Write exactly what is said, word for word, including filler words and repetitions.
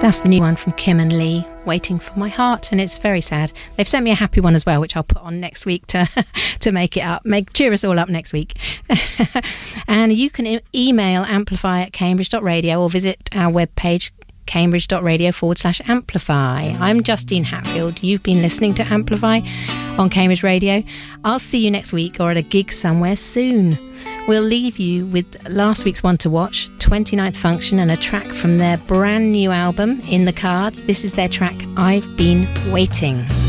That's the new one from Kim and Lee, Waiting for My Heart, and it's very sad. They've sent me a happy one as well, which I'll put on next week to to make it up, make cheer us all up next week. And you can e- email amplify at cambridge dot radio or visit our webpage cambridge dot radio forward slash amplify. I'm Justine Hatfield. You've been listening to Amplify on Cambridge Radio. I'll see you next week or at a gig somewhere soon. We'll leave you with last week's one to watch, twenty-ninth Function, and a track from their brand new album, In the Cards. This is their track, I've Been Waiting.